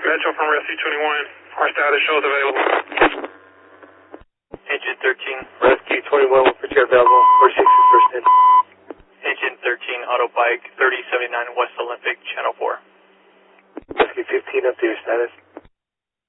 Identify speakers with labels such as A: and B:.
A: Metro from Rescue 21. Our status shows available.
B: Engine 13, Rescue 21 with chair available. 46 is first in. Engine 13, Autobike 3079 West Olympic, Channel 4.
C: Rescue 15, update your status.